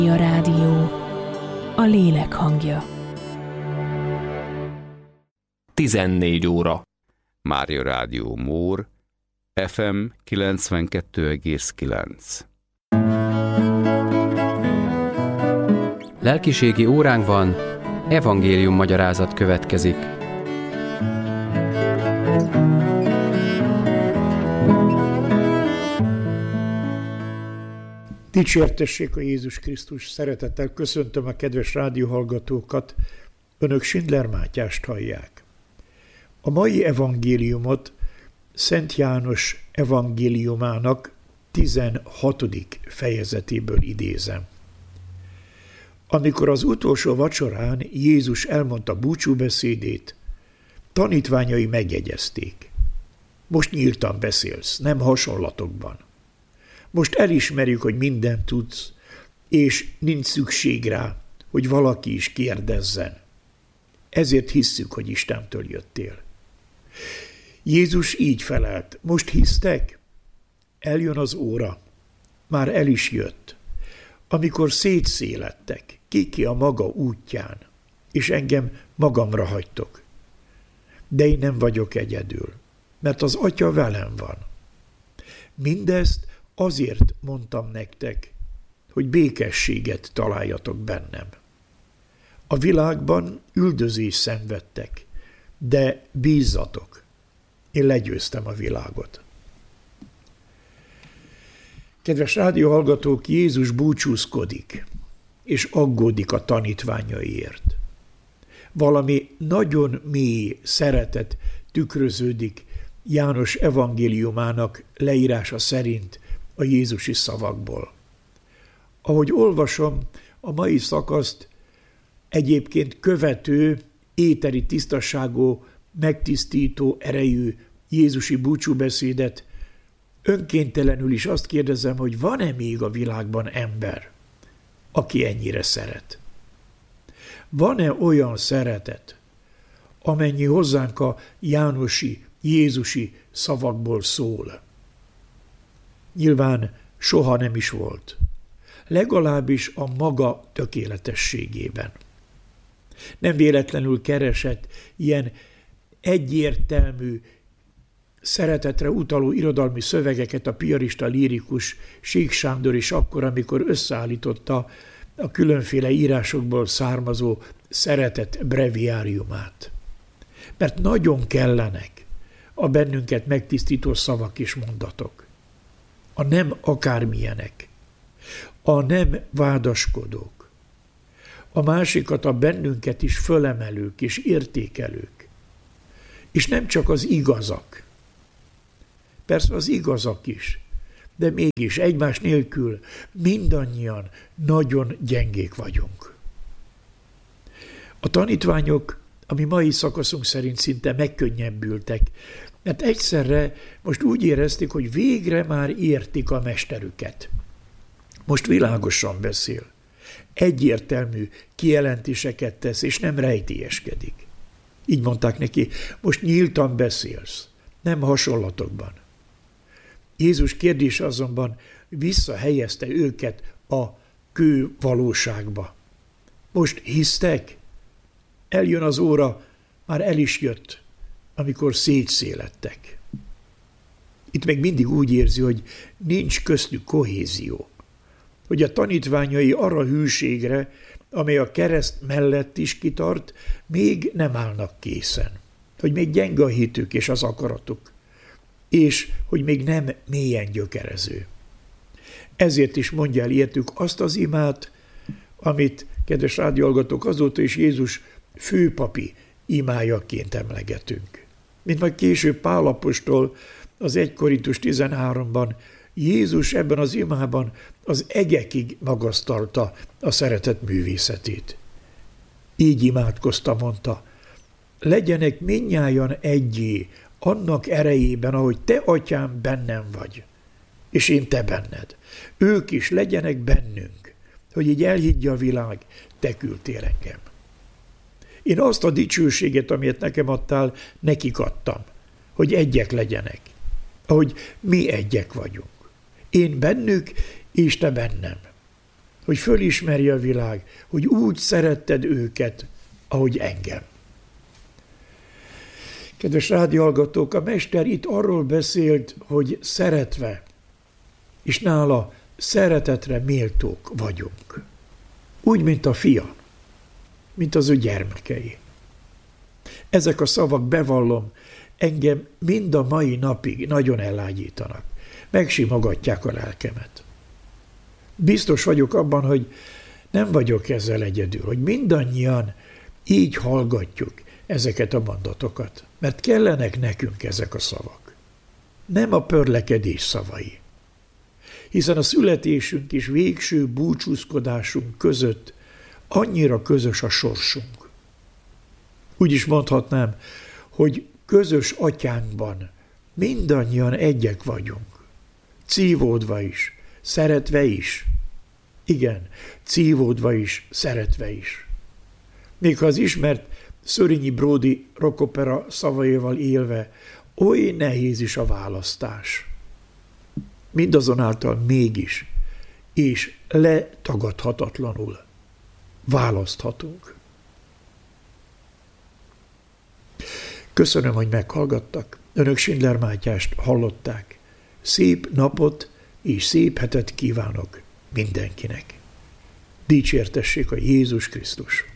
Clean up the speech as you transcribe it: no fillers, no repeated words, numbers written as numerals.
A rádió, a lélek hangja. 14 óra. Mária Rádió Mór, FM 92,9. Lelkiségi óránkban evangélium magyarázat következik. Dicsértessék a Jézus Krisztus, szeretettel köszöntöm a kedves rádióhallgatókat, önök Schindler Mátyást hallják. A mai evangéliumot Szent János evangéliumának 16. fejezetéből idézem. Amikor az utolsó vacsorán Jézus elmondta búcsúbeszédét, tanítványai megjegyezték. Most nyíltan beszélsz, nem hasonlatokban. Most elismerjük, hogy mindent tudsz, és nincs szükség rá, hogy valaki is kérdezzen. Ezért hisszük, hogy Istentől jöttél. Jézus így felelt, most hisztek? Eljön az óra, már el is jött, amikor szétszélettek, ki a maga útján, és engem magamra hagytok. De én nem vagyok egyedül, mert az Atya velem van. Mindezt azért mondtam nektek, hogy békességet találjatok bennem. A világban üldözést szenvedtek, de bízzatok, én legyőztem a világot. Kedves rádióhallgatók, Jézus búcsúzkodik, és aggódik a tanítványaiért. Valami nagyon mély szeretet tükröződik János evangéliumának leírása szerint a jézusi szavakból. Ahogy olvasom a mai szakaszt, egyébként követő, éteri tisztaságú, megtisztító erejű jézusi búcsúbeszédet, önkéntelenül is azt kérdezem, hogy van-e még a világban ember, aki ennyire szeret? Van-e olyan szeretet, amennyi hozzánk a jánosi, jézusi szavakból szól? Nyilván soha nem is volt, legalábbis a maga tökéletességében. Nem véletlenül keresett ilyen egyértelmű, szeretetre utaló irodalmi szövegeket a piarista lírikus Sík Sándor is akkor, amikor összeállította a különféle írásokból származó szeretet breviáriumát. Mert nagyon kellenek a bennünket megtisztító szavak és mondatok. A nem akármilyenek, a nem vádaskodók, a másikat, a bennünket is fölemelők és értékelők. És nem csak az igazak, persze az igazak is, de mégis egymás nélkül mindannyian nagyon gyengék vagyunk. A tanítványok a mi mai szakaszunk szerint szinte megkönnyebbültek, mert egyszerre most úgy érezték, hogy végre már értik a mesterüket. Most világosan beszél, egyértelmű kijelentéseket tesz, és nem rejtélyeskedik. Így mondták neki, most nyíltan beszélsz, nem hasonlatokban. Jézus kérdése azonban visszahelyezte őket a kő valóságba. Most hisztek? Eljön az óra, már el is jött, amikor szétszélettek. Itt meg mindig úgy érzi, hogy nincs köztük kohézió, hogy a tanítványai arra hűségre, amely a kereszt mellett is kitart, még nem állnak készen, hogy még gyenge a hitük és az akaratuk, és hogy még nem mélyen gyökerező. Ezért is mondja el értük azt az imát, amit, kedves rádióhallgatók, azóta is Jézus főpapi imájaként emlegetünk. Mint majd később Pál apostol az 1 Korintus 13-ban, Jézus ebben az imában az egekig magasztalta a szeretet művészetét. Így imádkozta, mondta, legyenek mindnyájan egyé annak erejében, ahogy te, atyám, bennem vagy, és én te benned. Ők is legyenek bennünk, hogy így elhiggye a világ, te küldtél engem. Én azt a dicsőséget, amit nekem adtál, nekik adtam, hogy egyek legyenek, ahogy mi egyek vagyunk. Én bennük, és te bennem. hogy fölismerje a világ, hogy úgy szeretted őket, ahogy engem. Kedves rádióhallgatók, a Mester itt arról beszélt, hogy szeretve, és nála szeretetre méltók vagyunk. Úgy, mint a fia, mint az ő gyermekei. Ezek a szavak, bevallom, engem mind a mai napig nagyon elágyítanak. Megsimogatják a lelkemet. Biztos vagyok abban, hogy nem vagyok ezzel egyedül, hogy mindannyian így hallgatjuk ezeket a mondatokat, mert kellenek nekünk ezek a szavak. Nem a pörlekedés szavai. Hiszen a születésünk és végső búcsúzkodásunk között annyira közös a sorsunk. Úgy is mondhatnám, hogy közös atyánkban mindannyian egyek vagyunk. Szívódva is, szeretve is. Igen, szívódva is, szeretve is. Még ha az ismert Szörényi Bródi rockopera szavaival élve, oly nehéz is a választás. Mindazonáltal mégis, és letagadhatatlanul választhatunk. Köszönöm, hogy meghallgattak. Önök Schindler Mátyást hallották. Szép napot és szép hetet kívánok mindenkinek. Dicsértessék a Jézus Krisztus!